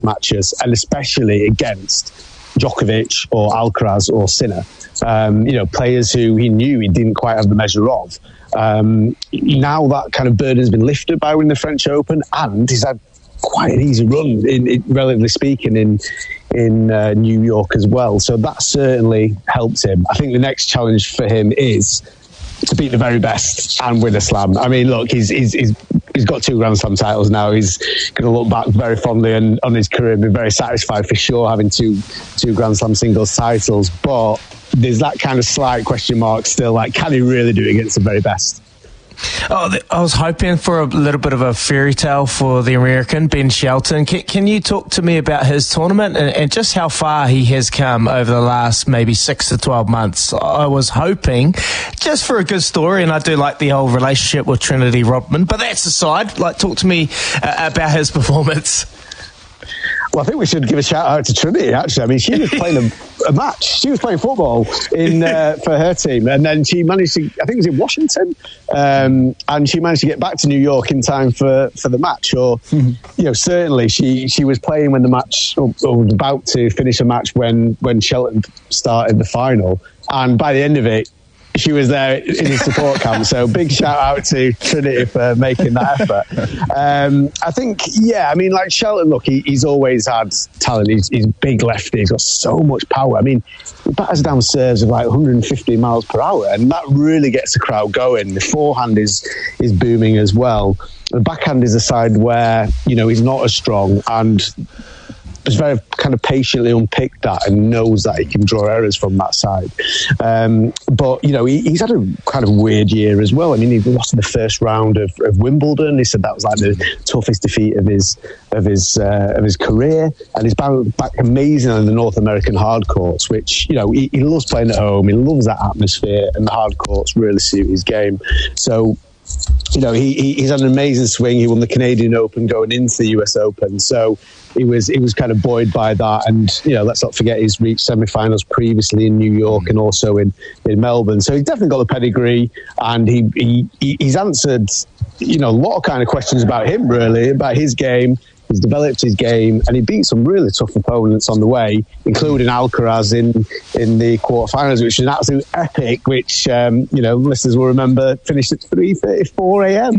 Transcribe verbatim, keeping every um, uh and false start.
matches, and especially against Djokovic or Alcaraz or Sinner. Um, you know, players who he knew he didn't quite have the measure of. Um, now that kind of burden's been lifted by winning the French Open, and he's had quite an easy run, in, in, relatively speaking, in in uh, New York as well. So that certainly helped him. I think the next challenge for him is to beat the very best and win a slam. I mean, look, he's he's he's, he's got two Grand Slam titles now. He's going to look back very fondly on, on his career and be very satisfied for sure having two two Grand Slam singles titles. But there's that kind of slight question mark still, like, can he really do it against the very best? Oh, I was hoping for a little bit of a fairy tale for the American, Ben Shelton. Can, can you talk to me about his tournament and, and just how far he has come over the last maybe six to twelve months? I was hoping just for a good story, and I do like the whole relationship with Trinity Rodman, but that's aside. Like, talk to me uh, about his performance. Well, I think we should give a shout out to Trinity, actually. I mean, she was playing a, a match. She was playing football in uh, for her team. And then she managed to, I think it was in Washington, um, and she managed to get back to New York in time for, for the match. Or, mm-hmm. you know, certainly she, she was playing when the match, or, or was about to finish a match when, when Shelton started the final. And by the end of it, she was there in his support camp. So big shout out to Trinity for making that effort. Um, I think, yeah, I mean, like Shelton, look, he, he's always had talent. He's, he's big lefty. He's got so much power. I mean, he batters down serves of like one hundred fifty miles per hour, and that really gets the crowd going. The forehand is is booming as well. The backhand is a side where, you know, he's not as strong, and has very kind of patiently unpicked that and knows that he can draw errors from that side. Um, but, you know, he, he's had a kind of weird year as well. I mean, he lost in the first round of, of Wimbledon. He said that was like the toughest defeat of his of his uh, of his career, and he's bounced back amazing on the North American hard courts, which, you know, he, he loves playing at home. He loves that atmosphere, and the hard courts really suit his game. So, you know, he, he he's had an amazing swing. He won the Canadian Open going into the U S Open. So he was he was kind of buoyed by that. And, you know, let's not forget he's reached semi-finals previously in New York and also in, in Melbourne. So he's definitely got the pedigree, and he, he he's answered, you know, a lot of kind of questions about him, really, about his game. He's developed his game, and he beat some really tough opponents on the way, including Alcaraz in, in the quarterfinals, which is an absolute epic, which, um, you know, listeners will remember, finished at three thirty-four a.m.